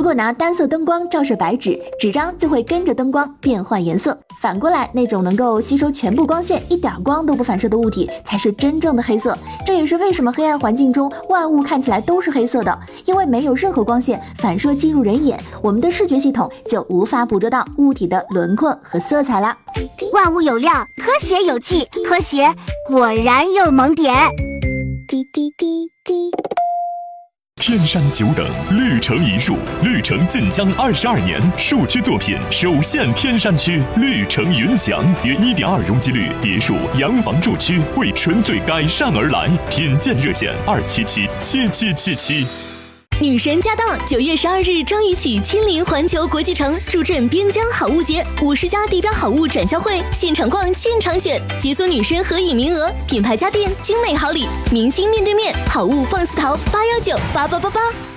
果拿单色灯光照射白纸，纸张就会跟着灯光变换颜色。反过来，那种能够吸收全部光线，一点光都不反射的物体，才是真正的黑色。这也是为什么黑暗环境中万物看起来都是黑色的，因为没有任何光线反射进入人眼，我们的视觉系统就无法捕捉到物体的轮廓和色彩啦。 万物有料，科学有趣，科学果然有萌点。滴滴滴滴。 天山久等，绿城一树，绿城晋江22年树区作品首现天山区，绿城云翔约1.2容积率别墅洋房住区，为纯粹改善而来，品鉴热线2777777。 女神驾到！9月12日张宇起亲临环球国际城，助阵边疆好物节，50家地标好物展销会，现场逛现场选，解锁女神合影名额，品牌家电精美好礼，明星面对面，好物放肆淘8198888。